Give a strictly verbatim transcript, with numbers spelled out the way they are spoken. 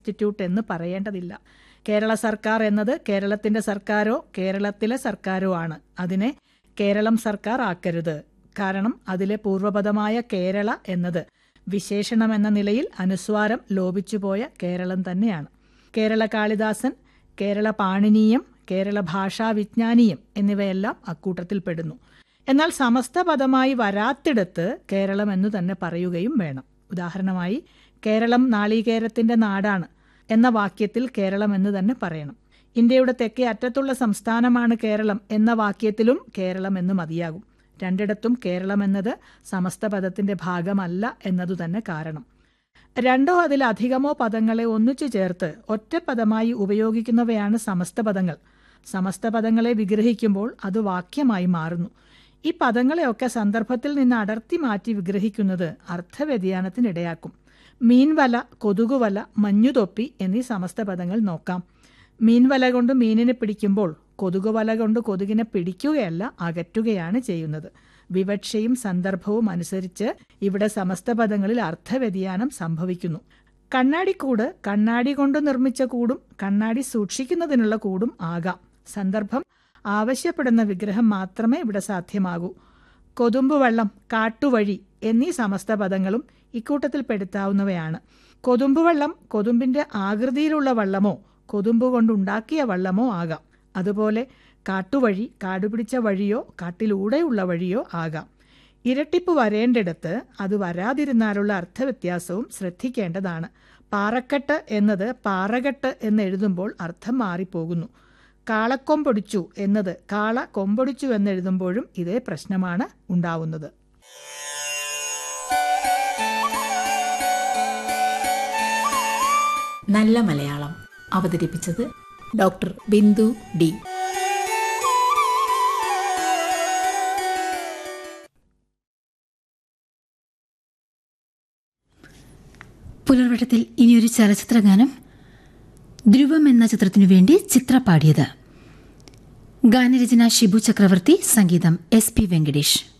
Institute എന്ന് പറയേണ്ടതില്ല. കേരള സർക്കാർ എന്നത് കേരളത്തിന്റെ സർക്കാരോ കേരളത്തിലെ സർക്കാരോ ആണ്. അതിനെ കേരളം സർക്കാർ ആക്കരുത്. കാരണം അതിലെ പൂർവപദമായ കേരള എന്നത് വിശേഷണമെന്ന നിലയിൽ അനുസ്വാരം ലോപിച്ചുപോയ കേരളം തന്നെയാണ്. കേരള കാളിദാസൻ, കേരള പാണിനീയം, കേരള ഭാഷാ വിജ്ഞാനീയം എന്നിവയെല്ലാം അക്കൂട്ടത്തിൽപ്പെടുന്നു. എന്നാൽ സമസ്ത പദമായി വരാത്തിടത്ത് കേരളം എന്നു തന്നെ പറയുകയും വേണം. ഉദാഹരണമായി, കേരളം നാളികേരത്തിന്റെ നാടാണ് എന്ന വാക്യത്തിൽ കേരളം എന്ന് തന്നെ പറയണം. ഇന്ത്യയുടെ തെക്കേ അറ്റത്തുള്ള സംസ്ഥാനമാണ് കേരളം എന്ന വാക്യത്തിലും കേരളം എന്ന് മതിയാകും. രണ്ടിടത്തും കേരളം എന്നത് സമസ്ത പദത്തിന്റെ ഭാഗമല്ല എന്നതു തന്നെ കാരണം. രണ്ടോ അതിലധികമോ പദങ്ങളെ ഒന്നിച്ചു ചേർത്ത് ഒറ്റ പദമായി ഉപയോഗിക്കുന്നവയാണ് സമസ്ത പദങ്ങൾ. സമസ്ത പദങ്ങളെ വിഗ്രഹിക്കുമ്പോൾ അത് വാക്യമായി മാറുന്നു. ഈ പദങ്ങളെയൊക്കെ സന്ദർഭത്തിൽ നിന്ന് അടർത്തി മാറ്റി വിഗ്രഹിക്കുന്നത് അർത്ഥവ്യതിയാനത്തിനിടയാക്കും. മീൻവല, കൊതുകുവല, മഞ്ഞുതൊപ്പി എന്നീ സമസ്ത പദങ്ങൾ നോക്കാം. മീൻവല കൊണ്ട് മീനിനെ പിടിക്കുമ്പോൾ കൊതുകുവല കൊണ്ട് കൊതുകിനെ പിടിക്കുകയല്ല, അകറ്റുകയാണ് ചെയ്യുന്നത്. വിവക്ഷയും സന്ദർഭവും അനുസരിച്ച് ഇവിടെ സമസ്ത പദങ്ങളിൽ അർത്ഥവ്യതിയാനം സംഭവിക്കുന്നു. കണ്ണാടിക്കൂട് കണ്ണാടി കൊണ്ട് നിർമ്മിച്ച കൂടും കണ്ണാടി സൂക്ഷിക്കുന്നതിനുള്ള കൂടും ആകാം. സന്ദർഭം ആവശ്യപ്പെടുന്ന വിഗ്രഹം മാത്രമേ ഇവിടെ സാധ്യമാകൂ. കൊതുമ്പുവെള്ളം, കാട്ടുവഴി എന്നീ സമസ്ത പദങ്ങളും ഇക്കൂട്ടത്തിൽ പെടുത്താവുന്നവയാണ്. കൊതുമ്പുവെള്ളം കൊതുമ്പിന്റെ ആകൃതിയിലുള്ള വള്ളമോ കൊതുമ്പ് കൊണ്ടുണ്ടാക്കിയ വള്ളമോ ആകാം. അതുപോലെ കാട്ടുവഴി കാടുപിടിച്ച വഴിയോ കാട്ടിലൂടെയുള്ള വഴിയോ ആകാം. ഇരട്ടിപ്പ് വരേണ്ടിടത്ത് അത് വരാതിരുന്നാലുള്ള അർത്ഥവ്യത്യാസവും ശ്രദ്ധിക്കേണ്ടതാണ്. പാറക്കെട്ട് എന്നത് പാറകെട്ട് എന്നെഴുതുമ്പോൾ അർത്ഥം മാറിപ്പോകുന്നു. കാളക്കൊമ്പൊടിച്ചു എന്നത് കാള കൊമ്പൊടിച്ചു എന്നെഴുതുമ്പോഴും ഇതേ പ്രശ്നമാണ് ഉണ്ടാവുന്നത്. നല്ല മലയാളം അവതരിപ്പിച്ചത് ഡോക്ടർ ബിന്ദു ഡി. പുലർവട്ടത്തിൽ ഇനിയൊരു ചലച്ചിത്ര ഗാനം. ധ്രുവം എന്ന ചിത്രത്തിനു വേണ്ടി ചിത്ര പാടിയത്. ഗാനരചന ഷിബു ചക്രവർത്തി, സംഗീതം എസ് പി വെങ്കടേഷ്.